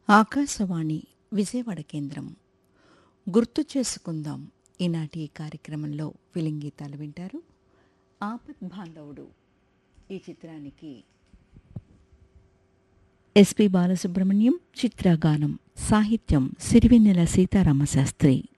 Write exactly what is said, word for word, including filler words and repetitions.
ఆకాశవాణి విజయవాడ కేంద్రం. గుర్తు చేసుకుందాం ఈనాటి ఈ కార్యక్రమంలో ఫిలిం గీతాలు వింటారు. ఆపద్ బాంధవుడు ఈ చిత్రానికి ఎస్పి బాలసుబ్రహ్మణ్యం, చిత్రగానం, సాహిత్యం సిరివెన్నెల సీతారామశాస్త్రి.